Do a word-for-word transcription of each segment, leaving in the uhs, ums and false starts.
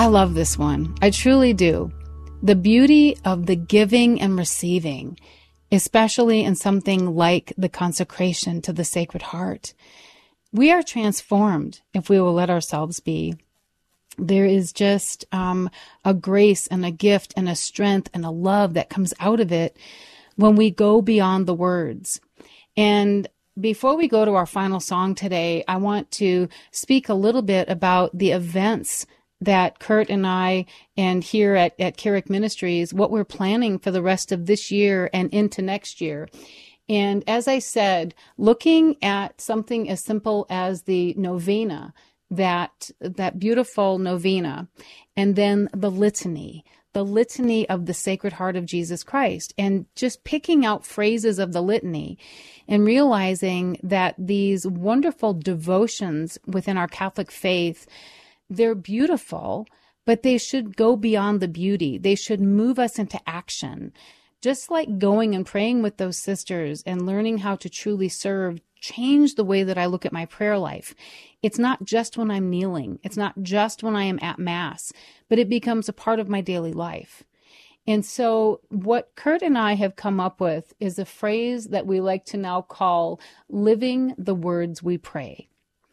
I love this one. I truly do. The beauty of the giving and receiving, especially in something like the consecration to the Sacred Heart. We are transformed if we will let ourselves be. There is just um, a grace and a gift and a strength and a love that comes out of it when we go beyond the words. And before we go to our final song today, I want to speak a little bit about the events that Kurt and I and here at, at Carrick Ministries, what we're planning for the rest of this year and into next year. And as I said, looking at something as simple as the novena, that that beautiful novena, and then the litany, the litany of the Sacred Heart of Jesus Christ, and just picking out phrases of the litany and realizing that these wonderful devotions within our Catholic faith, they're beautiful, but they should go beyond the beauty. They should move us into action. Just like going and praying with those sisters and learning how to truly serve change the way that I look at my prayer life. It's not just when I'm kneeling. It's not just when I am at Mass, but it becomes a part of my daily life. And so what Kurt and I have come up with is a phrase that we like to now call living the words we pray.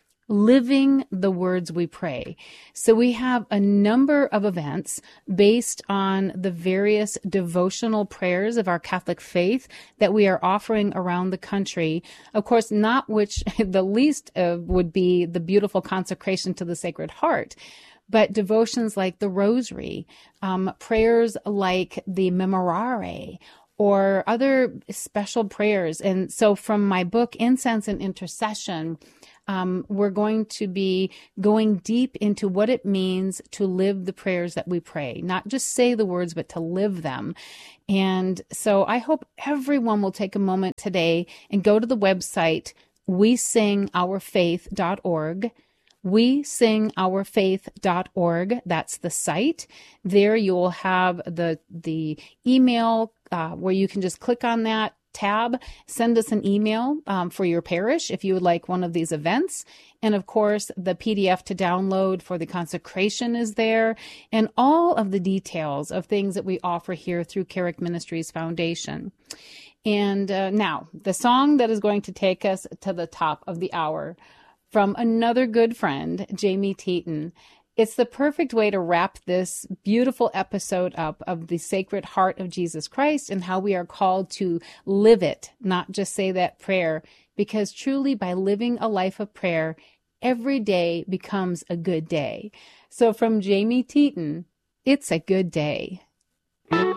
Living the words we pray. So we have a number of events based on the various devotional prayers of our Catholic faith that we are offering around the country. Of course, not which the least of would be the beautiful consecration to the Sacred Heart, but devotions like the Rosary, um, prayers like the Memorare, or other special prayers. And so from my book, Incense and Intercession, Um, we're going to be going deep into what it means to live the prayers that we pray, not just say the words, but to live them. And so I hope everyone will take a moment today and go to the website, we sing our faith dot org. we sing our faith dot org. That's the site. There you will have the, the email uh, where you can just click on that tab, send us an email um, for your parish if you would like one of these events. And of course, the P D F to download for the consecration is there, and all of the details of things that we offer here through Carrick Ministries Foundation. And uh, now, the song that is going to take us to the top of the hour from another good friend, Jamie Teton. It's the perfect way to wrap this beautiful episode up of the Sacred Heart of Jesus Christ and how we are called to live it, not just say that prayer, because truly by living a life of prayer, every day becomes a good day. So from Jamie Teton, it's a good day.